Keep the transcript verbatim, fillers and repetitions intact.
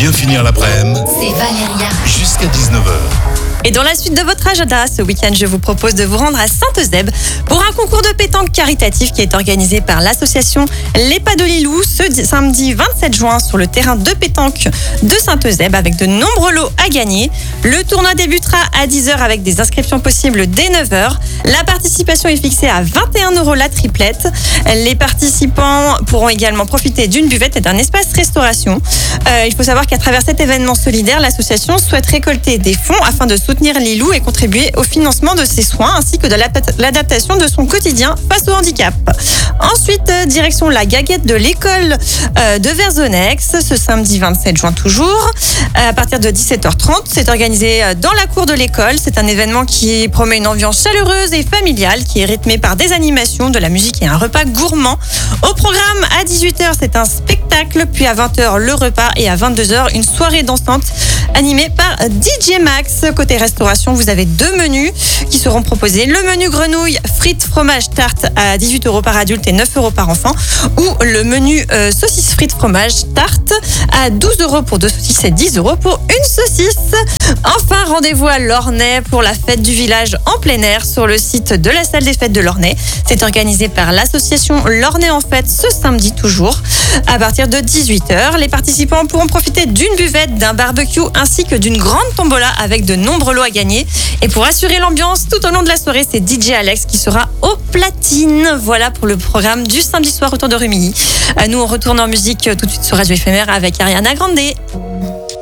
bien finir l'après-midi, c'est Valéria. Jusqu'à dix-neuf heures. Et dans la suite de votre agenda, ce week-end, je vous propose de vous rendre à Sainte-Eusèbe pour un concours de pétanque caritatif qui est organisé par l'association Les Pas de Lilou ce samedi vingt-sept juin sur le terrain de pétanque de Sainte-Eusèbe avec de nombreux lots à gagner. Le tournoi débutera à dix heures avec des inscriptions possibles dès neuf heures. La participation est fixée à vingt et un euros la triplette. Les participants pourront également profiter d'une buvette et d'un espace restauration. Euh, il faut savoir qu'à travers cet événement solidaire, l'association souhaite récolter des fonds afin de soutenir Lilou et contribuer au financement de ses soins ainsi que de l'adaptation de son quotidien face au handicap. Ensuite, direction la Gaguette de l'école de Verzonex, ce samedi vingt-sept juin toujours, à partir de dix-sept heures trente. C'est organisé dans la cour de l'école. C'est un événement qui promet une ambiance chaleureuse et familiale qui est rythmée par des animations, de la musique et un repas gourmand. Au programme, à dix-huit heures, c'est un spectacle, puis à vingt heures, le repas et à vingt-deux heures, une soirée dansante animée par D J Max. Côté restauration, vous avez deux menus qui seront proposés. Le menu grenouille, frites, fromage, tarte à dix-huit euros par adulte et neuf euros par enfant. Ou le menu euh, saucisse, frites, fromage, tarte à douze euros pour deux saucisses et dix euros pour une saucisse. Enfin, rendez-vous à Lornay pour la fête du village en plein air sur le site de la salle des fêtes de Lornay. C'est organisé par l'association Lornay en fête ce samedi toujours. À partir de dix-huit heures, les participants pourront profiter d'une buvette, d'un barbecue ainsi que d'une grande tombola avec de nombreux lots à gagner. Et pour assurer l'ambiance tout au long de la soirée, c'est D J Alex qui sera au platine. Voilà pour le programme du samedi soir autour de Rumilly. Nous, on retourne en musique tout de suite sur Radio Éphémère avec Ariana Grande.